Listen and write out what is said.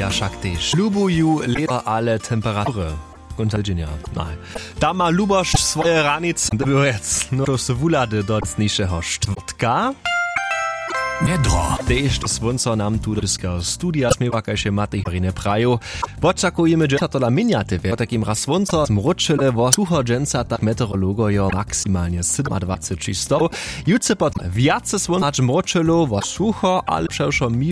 Virginia však tež ľubujú leta, ale temperatury. Konta Virginia, nej. Tam ma luboš svoje ranice, dobyvec, no to su vulady do dnešného štvrtka. Nedro. Tež sponsor nam tu do studia śmiewa kajše Matej Horine Prajo. Očakujeme, že sa to da miniate ve. Takim raz sponsor zmročile vo suchodženca tak meteorologojo maksimálne 27 čistov. Jutce pot viace sponsor zmročilo vo sucho, ale všelšo mi